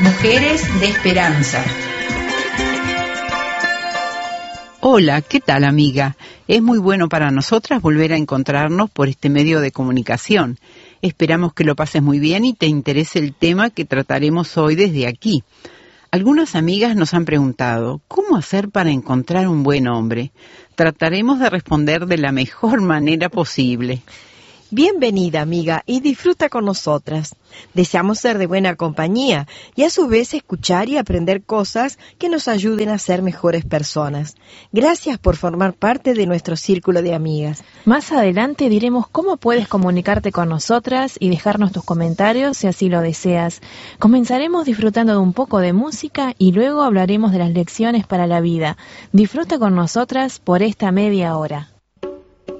Mujeres de Esperanza. Hola, ¿qué tal, amiga? Es muy bueno para nosotras volver a encontrarnos por este medio de comunicación. Esperamos que lo pases muy bien y te interese el tema que trataremos hoy desde aquí. Algunas amigas nos han preguntado, ¿cómo hacer para encontrar un buen hombre? Trataremos de responder de la mejor manera posible. Bienvenida, amiga, y disfruta con nosotras. Deseamos ser de buena compañía y a su vez escuchar y aprender cosas que nos ayuden a ser mejores personas. Gracias por formar parte de nuestro círculo de amigas. Más adelante diremos cómo puedes comunicarte con nosotras y dejarnos tus comentarios si así lo deseas. Comenzaremos disfrutando de un poco de música y luego hablaremos de las lecciones para la vida. Disfruta con nosotras por esta media hora.